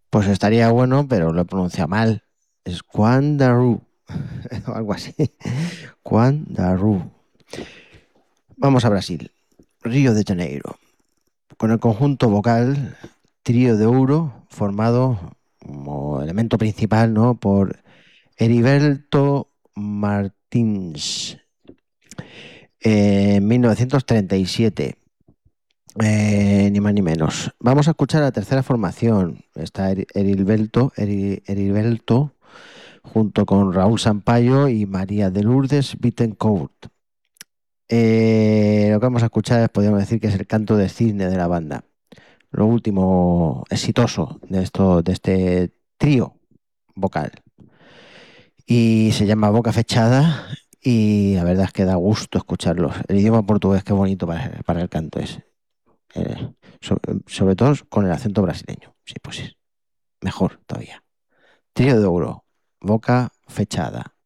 Pues estaría bueno, pero lo he pronunciado mal. Es Quandaroo o algo así. Quandaroo. Vamos a Brasil. Río de Janeiro. Con el conjunto vocal Trío de Ouro, formado como elemento principal, ¿no? Por Heriberto Martins, en 1937. Ni más ni menos. Vamos a escuchar la tercera formación. Está Heriberto junto con Raúl Sampaio y María de Lourdes Bittencourt. Lo que vamos a escuchar es, podríamos decir, que es el canto de cisne de la banda. Lo último exitoso de este trío vocal. Y se llama Boca Fechada y la verdad es que da gusto escucharlos. El idioma portugués, qué bonito para el canto es. Eh, sobre todo con el acento brasileño. Sí, pues es mejor todavía. Trío de Ouro, Boca Fechada.